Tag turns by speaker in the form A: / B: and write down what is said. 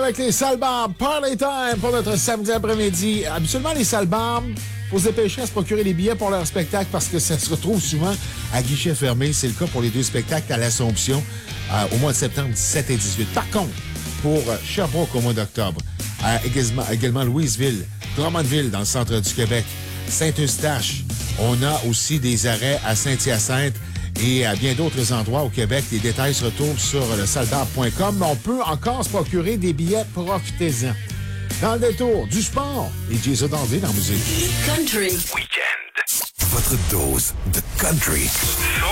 A: avec les Salbarbs. Party time pour notre samedi après-midi. Habituellement, les Salbarbs, faut se dépêcher à se procurer des billets pour leur spectacle parce que ça se retrouve souvent à guichet fermé. C'est le cas pour les deux spectacles à l'Assomption au mois de septembre 17 et 18. Par contre, pour Sherbrooke au mois d'octobre, également Louisville, Drummondville dans le centre du Québec, Saint-Eustache, on a aussi des arrêts à Saint-Hyacinthe et à bien d'autres endroits au Québec. Les détails se retrouvent sur le salbarbe.com, mais on peut encore se procurer des billets, profitez-en. Dans le détour du sport, et Jason Dandé dans la musique.
B: Country
C: Weekend. Votre dose de country.